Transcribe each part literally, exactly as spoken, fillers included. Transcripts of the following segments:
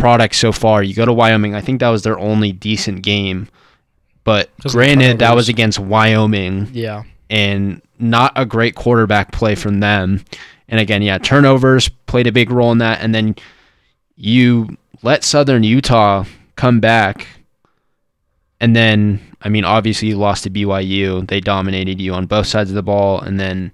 product so far. You go to Wyoming. I think that was their only decent game. But Just granted, that was against Wyoming. Yeah. And not a great quarterback play from them. And again, yeah, turnovers played a big role in that. And then you let Southern Utah come back. And then, I mean, obviously you lost to B Y U. They dominated you on both sides of the ball. And then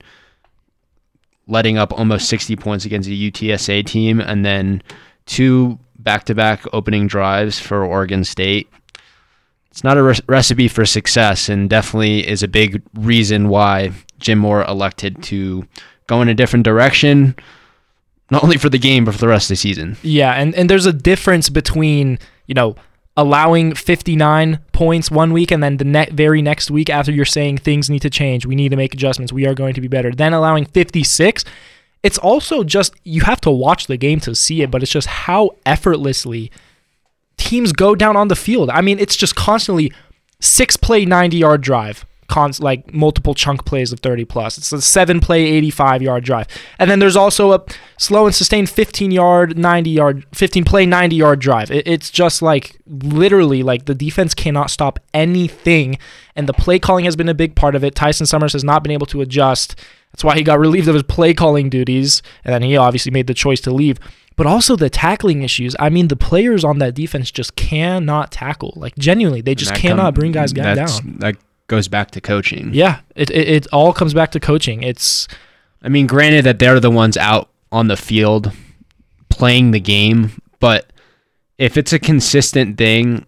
letting up almost sixty points against a U T S A team. And then two back-to-back opening drives for Oregon State. It's not a re- recipe for success, and definitely is a big reason why Jim Moore elected to go in a different direction, not only for the game, but for the rest of the season. Yeah, and, and there's a difference between, you know, allowing fifty-nine points one week and then the ne- very next week after you're saying things need to change, we need to make adjustments, we are going to be better, then allowing fifty-six. It's also just, you have to watch the game to see it, but it's just how effortlessly teams go down on the field. I mean, it's just constantly six-play ninety-yard drive, cons- like multiple chunk plays of thirty plus. It's a seven-play eighty-five-yard drive. And then there's also a slow and sustained fifteen-yard, ninety-yard, fifteen-play ninety-yard drive. It- it's just like literally like the defense cannot stop anything, and the play calling has been a big part of it. Tyson Summers has not been able to adjust. That's why he got relieved of his play calling duties, and then he obviously made the choice to leave. But also the tackling issues. I mean, the players on that defense just cannot tackle. Like, genuinely, they just cannot come, bring guys down. That goes back to coaching. Yeah, it, it it all comes back to coaching. It's, I mean, granted that they're the ones out on the field playing the game, but if it's a consistent thing,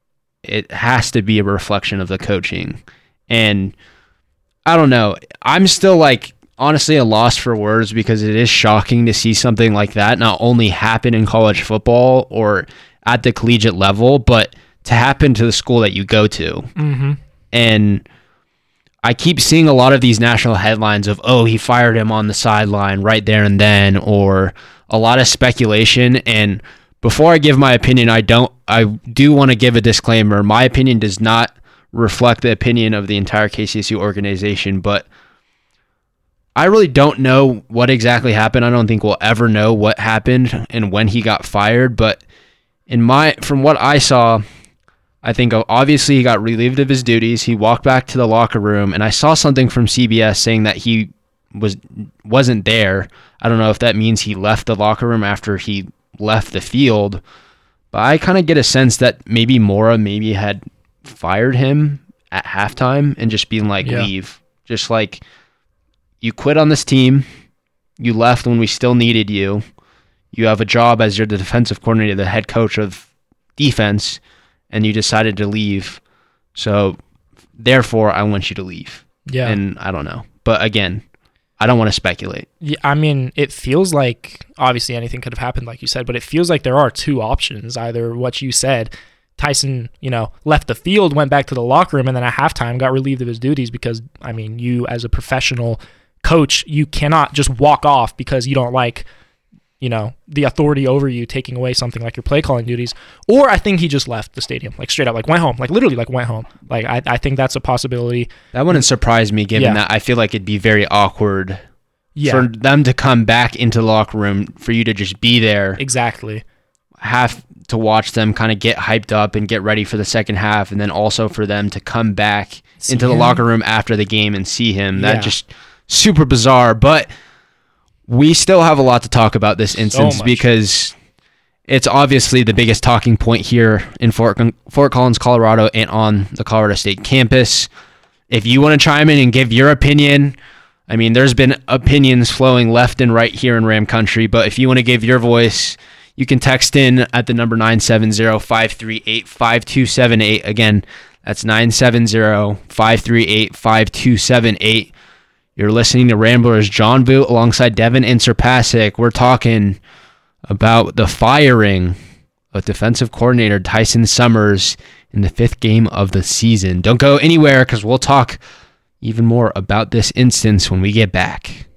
it has to be a reflection of the coaching. And I don't know. I'm still like, honestly, a loss for words, because it is shocking to see something like that not only happen in college football or at the collegiate level, but to happen to the school that you go to. mm-hmm. And I keep seeing a lot of these national headlines of, oh, he fired him on the sideline right there and then, or a lot of speculation. And before I give my opinion, I don't, I do want to give a disclaimer. My opinion does not reflect the opinion of the entire K C S U organization, but I really don't know what exactly happened. I don't think we'll ever know what happened and when he got fired, but in my from what I saw, I think obviously he got relieved of his duties. He walked back to the locker room, and I saw something from C B S saying that he was wasn't there. I don't know if that means he left the locker room after he left the field, but I kind of get a sense that maybe Mora maybe had fired him at halftime and just being like, yeah. leave. Just like, you quit on this team. You left when we still needed you. You have a job as you're the defensive coordinator, the head coach of defense, and you decided to leave. So, therefore, I want you to leave. Yeah. And I don't know. But again, I don't want to speculate. Yeah, I mean, it feels like, obviously anything could have happened, like you said, but it feels like there are two options. Either what you said, Tyson, you know, left the field, went back to the locker room, and then at halftime got relieved of his duties because, I mean, you as a professional coach, you cannot just walk off because you don't like, you know, the authority over you taking away something like your play calling duties. Or I think he just left the stadium, like straight up, like went home, like literally like went home. Like I, I think that's a possibility. That wouldn't surprise me, given Yeah. that I feel like it'd be very awkward Yeah, for them to come back into the locker room, for you to just be there, exactly. have to watch them kind of get hyped up and get ready for the second half, and then also for them to come back See into the him? locker room after the game and see him. Yeah. That just super bizarre. But we still have a lot to talk about this instance, much. because it's obviously the biggest talking point here in Fort, Fort Collins, Colorado, and on the Colorado State campus. If you want to chime in and give your opinion, I mean, there's been opinions flowing left and right here in Ram Country, but if you want to give your voice, you can text in at the number nine seven zero, five three eight, five two seven eight. Again, that's nine seven zero, five three eight, five two seven eight. You're listening to Ramblers John Boot alongside Devin Inserpasic. We're talking about the firing of defensive coordinator Tyson Summers in the fifth game of the season. Don't go anywhere, because we'll talk even more about this instance when we get back.